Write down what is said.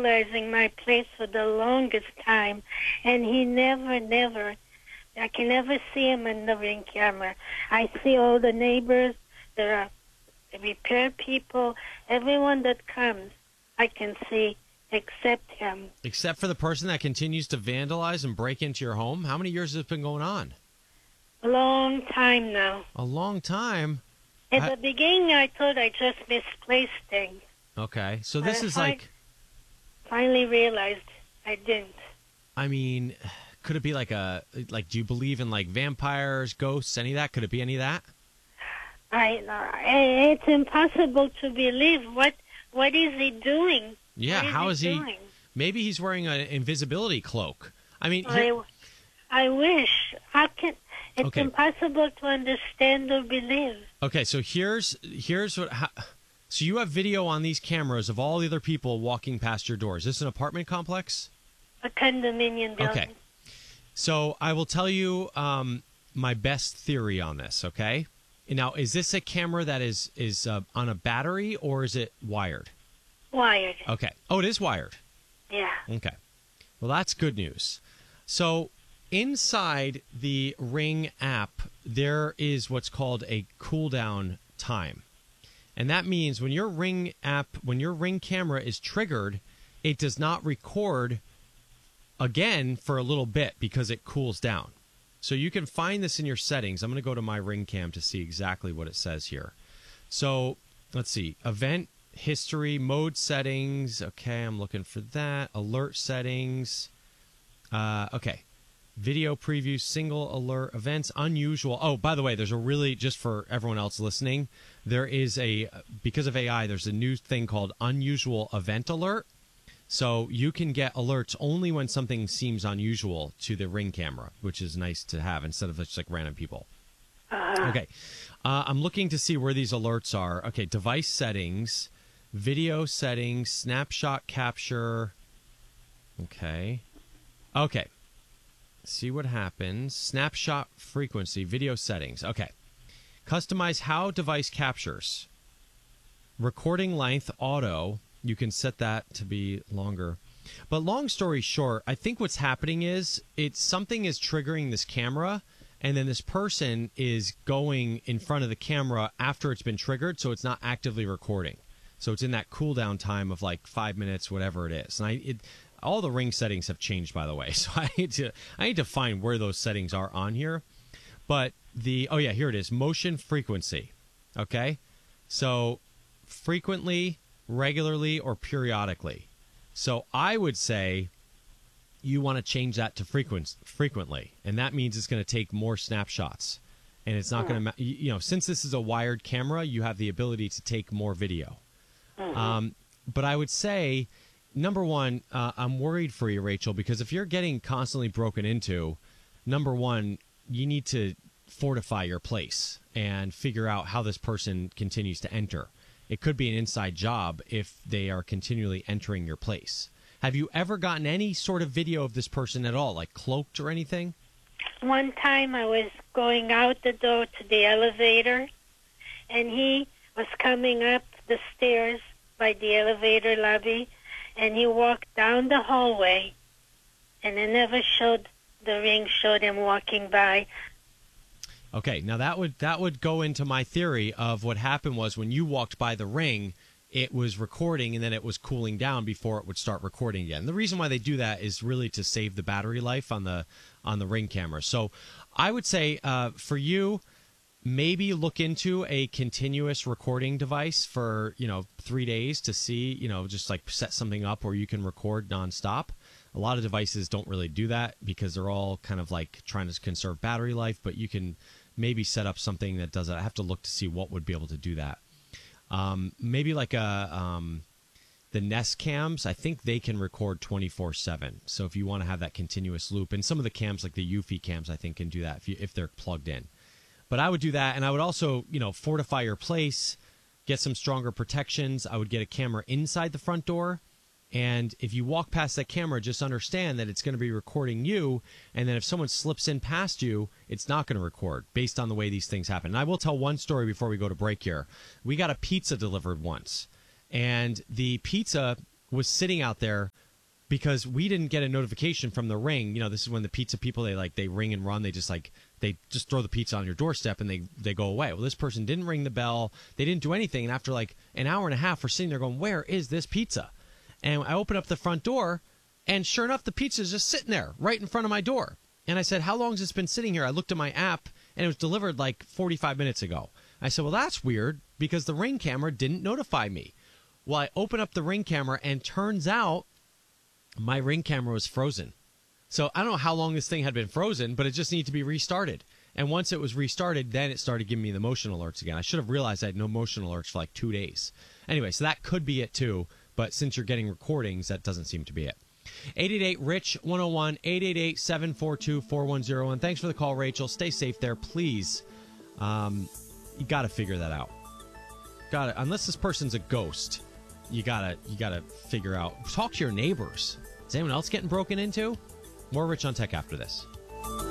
vandalizing my place for the longest time, and he never, I can never see him on the Ring camera. I see all the neighbors, the repair people, everyone that comes, I can see except him. Except for the person that continues to vandalize and break into your home? How many years has it been going on? A long time now. A long time? In the beginning, I thought I just misplaced things. Okay, so this is like... Finally realized I didn't. I mean, could it be like do you believe in like vampires, ghosts, any of that? Could it be any of that? It's impossible to believe. What is he doing? Yeah, how is he doing? Maybe he's wearing an invisibility cloak. I mean, I wish. How can... It's impossible to understand or believe. Okay, so here's what... So you have video on these cameras of all the other people walking past your door. Is this an apartment complex? A condominium building. Okay. So I will tell you my best theory on this, okay? Now, is this a camera that is on a battery, or is it wired? Wired. Okay. Oh, it is wired? Yeah. Okay. Well, that's good news. So inside the Ring app, there is what's called a cooldown time. And that means when your Ring camera is triggered, it does not record again for a little bit because it cools down. So you can find this in your settings. I'm going to go to my Ring Cam to see exactly what it says here. So let's see. Event history, mode settings. Okay, I'm looking for that. Alert settings. Okay. Video preview, single alert, events, unusual. Oh, by the way, there's a really, just for everyone else listening, there is because of AI, there's a new thing called unusual event alert. So you can get alerts only when something seems unusual to the Ring camera, which is nice to have instead of just like random people. Okay. I'm looking to see where these alerts are. Okay, device settings, video settings, snapshot capture. Okay. Okay. See what happens. Snapshot frequency, video settings. Okay. Customize how device captures. Recording length, auto. You can set that to be longer. But long story short, I think what's happening is something is triggering this camera, and then this person is going in front of the camera after it's been triggered, so it's not actively recording. So it's in that cooldown time of like 5 minutes, whatever it is. And all the Ring settings have changed, by the way. So I need to find where those settings are on here. But here it is. Motion frequency. Okay? So frequently, regularly, or periodically. So I would say you want to change that to frequently. And that means it's going to take more snapshots. And it's not going to, since this is a wired camera, you have the ability to take more video. But I would say, number one, I'm worried for you, Rachel, because if you're getting constantly broken into, number one, you need to fortify your place and figure out how this person continues to enter. It could be an inside job if they are continually entering your place. Have you ever gotten any sort of video of this person at all, like cloaked or anything? One time I was going out the door to the elevator, and he was coming up the stairs by the elevator lobby, and he walked down the hallway, and it never showed, the Ring showed him walking by. Okay, now that would go into my theory of what happened was when you walked by the Ring, it was recording and then it was cooling down before it would start recording again. The reason why they do that is really to save the battery life on the Ring camera. So I would say for you, maybe look into a continuous recording device for 3 days to see, just like set something up where you can record nonstop. A lot of devices don't really do that because they're all kind of like trying to conserve battery life, but you can maybe set up something that does it. I have to look to see what would be able to do that. Maybe like the Nest cams, I think they can record 24/7. So if you want to have that continuous loop, and some of the cams like the Eufy cams, I think can do that if they're plugged in. But I would do that, and I would also, fortify your place, get some stronger protections. I would get a camera inside the front door. And if you walk past that camera, just understand that it's going to be recording you. And then if someone slips in past you, it's not going to record based on the way these things happen. And I will tell one story before we go to break here. We got a pizza delivered once. And the pizza was sitting out there because we didn't get a notification from the Ring. You know, this is when the pizza people, they ring and run. They just throw the pizza on your doorstep and they go away. Well, this person didn't ring the bell. They didn't do anything. And after like an hour and a half, we're sitting there going, where is this pizza? And I open up the front door, and sure enough, the pizza is just sitting there right in front of my door. And I said, how long has this been sitting here? I looked at my app, and it was delivered like 45 minutes ago. I said, well, that's weird because the Ring camera didn't notify me. Well, I open up the Ring camera, and turns out my Ring camera was frozen. So I don't know how long this thing had been frozen, but it just needed to be restarted. And once it was restarted, then it started giving me the motion alerts again. I should have realized I had no motion alerts for like 2 days. Anyway, so that could be it too. But since you're getting recordings, that doesn't seem to be it. 888-RICH-101, 888-742-4101. Thanks for the call, Rachel. Stay safe there, please. You got to figure that out. Unless this person's a ghost, you gotta figure out. Talk to your neighbors. Is anyone else getting broken into? More Rich on Tech after this.